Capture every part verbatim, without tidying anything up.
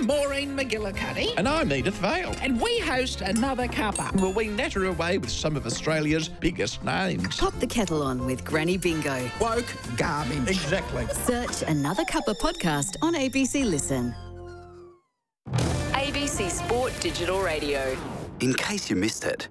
I'm Maureen McGillicuddy. And I'm Edith Vale. And we host Another Cuppa, Well, we natter away with some of Australia's biggest names. Pop the kettle on with Granny Bingo. woke garbage. Exactly. Search Another Cuppa podcast on A B C Listen. A B C Sport Digital Radio. In case you missed it.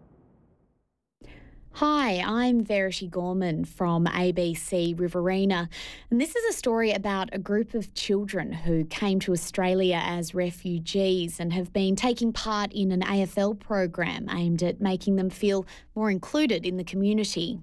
Hi, I'm Verity Gorman from A B C Riverina, and this is a story about a group of children who came to Australia as refugees and have been taking part in an A F L program aimed at making them feel more included in the community.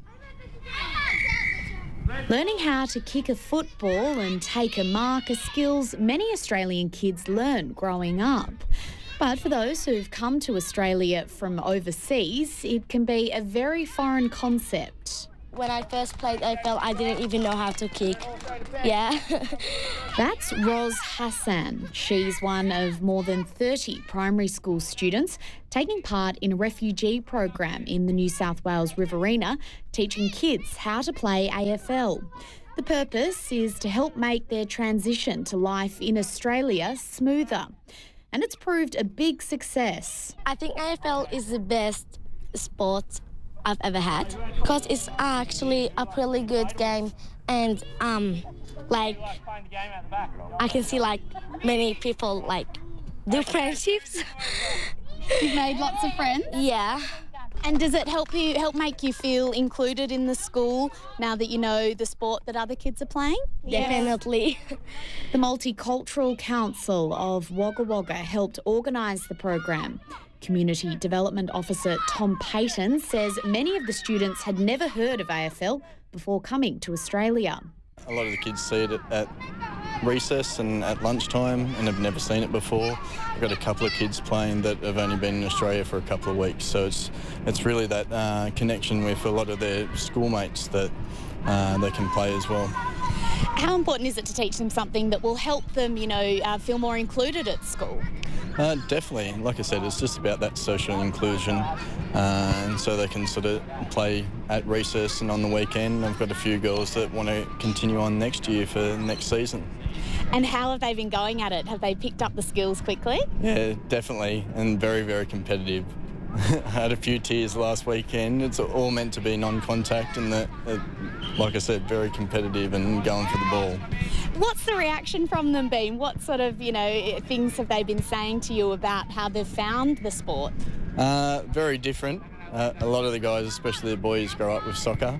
Learning how to kick a football and take a mark are skills many Australian kids learn growing up. But for those who've come to Australia from overseas, it can be a very foreign concept. When I first played A F L, I didn't even know how to kick. Yeah. That's Roz Hassan. She's one of more than thirty primary school students taking part in a refugee program in the New South Wales Riverina, teaching kids how to play A F L. The purpose is to help make their transition to life in Australia smoother. And it's proved a big success. I think A F L is the best sport I've ever had because it's actually a really good game, and um, like I can see like many people like do friendships. You've made lots of friends? Yeah. And does it help you help make you feel included in the school now that you know the sport that other kids are playing? Definitely. The Multicultural Council of Wagga Wagga helped organise the program. Community Development Officer Tom Payton says many of the students had never heard of A F L before coming to Australia. A lot of the kids see it at, at recess and at lunchtime and have never seen it before. I've got a couple of kids playing that have only been in Australia for a couple of weeks, so it's it's really that uh, connection with a lot of their schoolmates that uh, they can play as well. How important is it to teach them something that will help them, you know, uh, feel more included at school? Uh, definitely. Like I said, it's just about that social inclusion, uh, and so they can sort of play at recess and on the weekend. I've got a few girls that want to continue on next year for next season. And how have they been going at it? Have they picked up the skills quickly? Yeah, definitely, and very, very competitive. I had a few tears last weekend. It's all meant to be non-contact and, that, uh, like I said, very competitive and going for the ball. What's the reaction from them been? What sort of, you know, things have they been saying to you about how they've found the sport? Uh, very different. Uh, a lot of the guys, especially the boys, grow up with soccer.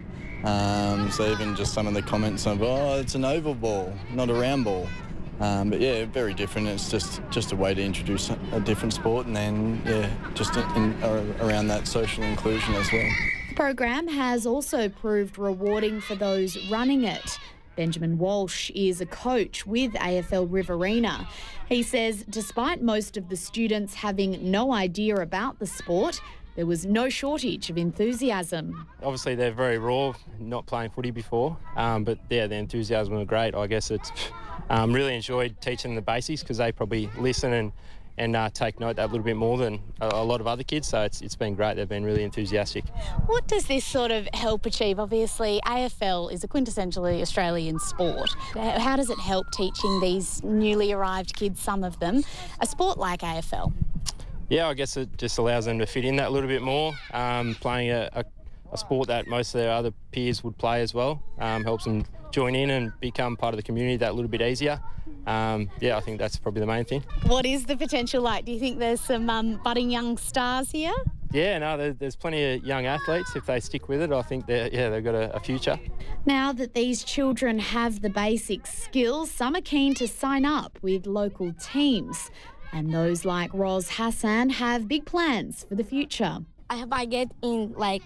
Um, so even just some of the comments of, oh, it's an oval ball, not a round ball. Um, but yeah, very different. It's just, just a way to introduce a different sport, and then yeah, just in, in, around that social inclusion as well. The program has also proved rewarding for those running it. Benjamin Walsh is a coach with A F L Riverina. He says despite most of the students having no idea about the sport, there was no shortage of enthusiasm. Obviously they're very raw, not playing footy before, um, but yeah, the enthusiasm was great. I guess it's um, really enjoyed teaching the basics because they probably listen and and uh, take note that little bit more than a, a lot of other kids, so it's it's been great. They've been really enthusiastic. What does this sort of help achieve? Obviously, A F L is a quintessentially Australian sport. How does it help teaching these newly arrived kids, some of them, a sport like A F L? Yeah, I guess it just allows them to fit in that little bit more, um, playing a, a, a sport that most of their other peers would play as well. Um, helps them join in and become part of the community that little bit easier. Um, yeah, I think that's probably the main thing. What is the potential like? Do you think there's some um, budding young stars here? Yeah, no, there, there's plenty of young athletes. If they stick with it, I think they're, yeah, they've got a, a future. Now that these children have the basic skills, some are keen to sign up with local teams. And those like Roz Hassan have big plans for the future. I hope I get in like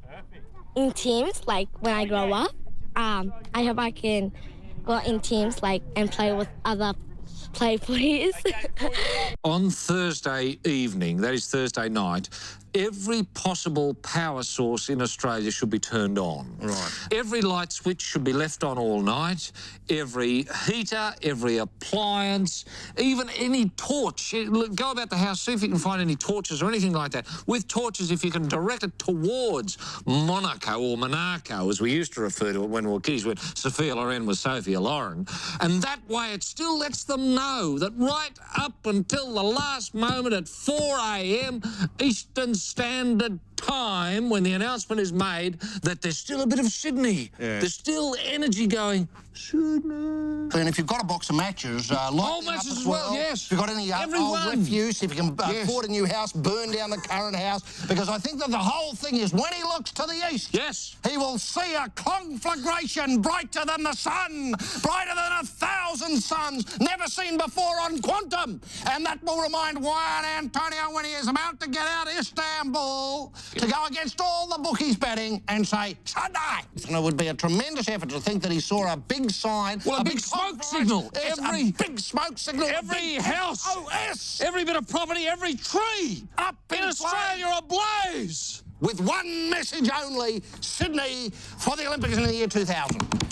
in teams like when I grow up. Um, I hope I can go in teams like and play with other play footies. On Thursday evening, that is Thursday night, every possible power source in Australia should be turned on. Right. Every light switch should be left on all night. Every heater, every appliance, even any torch. Go about the house, see if you can find any torches or anything like that. With torches, if you can direct it towards Monaco or Monaco, as we used to refer to it when we were kids, when Sophia Loren was Sophia Loren. And that way it still lets them know that right up until the last moment at four a m Eastern Standard Time, when the announcement is made, that there's still a bit of Sydney. Yeah. There's still energy going, Sydney. And if you've got a box of matches, uh, light Old them up matches as as well, well. yes. If you've got any uh, old Everyone. refuse, if you can uh, Yes. afford a new house, burn down the current house. Because I think that the whole thing is when he looks to the east, Yes. he will see a conflagration brighter than the sun, brighter than a thousand suns, never seen before on Quantum. And that will remind Juan Antonio when he is about to get out of Istanbul to go against all the bookies betting and say, Sunday. And it would be a tremendous effort to think that he saw a big sign. Well, a big smoke conflagration. signal. Yes, Every- a big smoke signal. a Every big house. O S. Every bit of property, every tree Up in in Australia ablaze. With one message only, Sydney for the Olympics in the year two thousand.